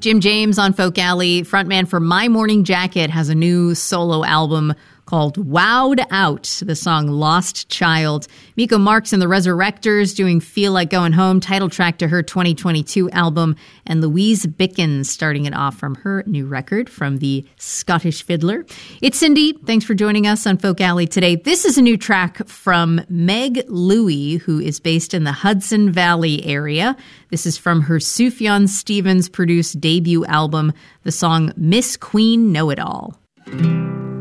Jim James on Folk Alley, frontman for My Morning Jacket, has a new solo album called Wowed Out, the song Lost Child. Miko Marks and the Resurrectors doing Feel Like Going Home, title track to her 2022 album, and Louise Bickens starting it off from her new record from the Scottish Fiddler. It's Cindy. Thanks for joining us on Folk Alley today. This is a new track from Meg Louie, who is based in the Hudson Valley area. This is from her Sufjan Stevens produced debut album, the song Miss Queen Know-It-All.